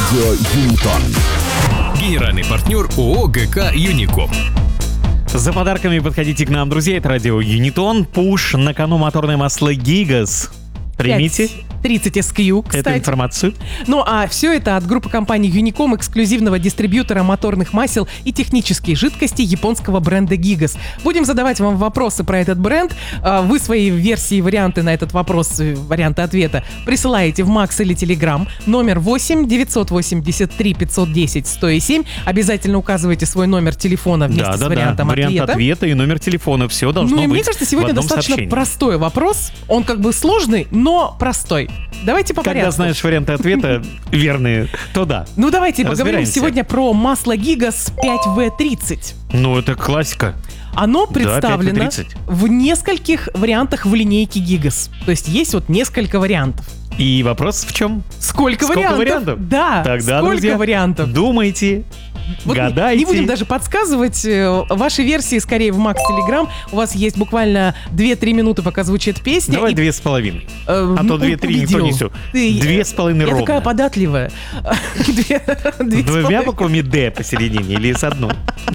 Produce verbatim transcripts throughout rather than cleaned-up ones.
Юнитон. Генеральный партнер ООО ГК «Юником». За подарками подходите к нам, друзья. Это радио Юнитон. Пуш. На кону моторное масло Гигас. Примите тридцать эс кью, кстати. эту информацию. Ну а все это от группы компании Юником, эксклюзивного дистрибьютора моторных масел и технические жидкости японского бренда Гигас. Будем задавать вам вопросы про этот бренд. Вы свои версии, варианты на этот вопрос, варианты ответа присылаете в Макс или Телеграм. Номер восемь девятьсот восемьдесят три пятьсот десять сто семь. Обязательно указывайте свой номер телефона вместе да, с да, вариантом да. ответа. Вариант ответа и номер телефона. Все должно ну, и быть. Мне кажется, сегодня достаточно сообщении. простой вопрос. Он как бы сложный, но простой. Давайте по Когда порядку. знаешь варианты ответа верные, то да. Ну давайте поговорим Разбираемся. сегодня про масло Гигас пять вэ тридцать. Ну, это классика. Оно Да, представлено пять вэ тридцать. в нескольких вариантах в линейке Гигас. То есть есть вот несколько вариантов. И вопрос в чем? Сколько, Сколько вариантов? вариантов? Да, Тогда, сколько друзья, вариантов? думайте, Вот не- гадайте. Не будем даже подсказывать. э, Ваши версии скорее в Макс Телеграм. У вас есть буквально две-три минуты, пока звучит песня. Давай и, две с половиной. э, А ну, то две-три никто убедил. не все. Ты- Две с половиной Я ровно. такая податливая. Две- две С с двумя половиной. буквами «Д» посередине или с одной?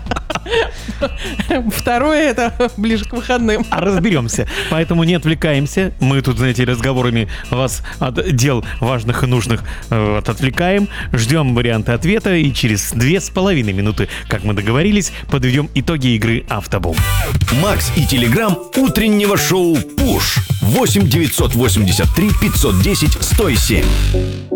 Второе это ближе к выходным. А разберемся. Поэтому не отвлекаемся. Мы тут, знаете, разговорами вас от дел важных и нужных э, вот, отвлекаем. Ждем варианты ответа. И через две с половиной минуты, как мы договорились, подведем итоги игры «Автобум». Макс и Телеграм утреннего шоу «Пуш». восемь девятьсот восемьдесят три пятьсот десять сто семь.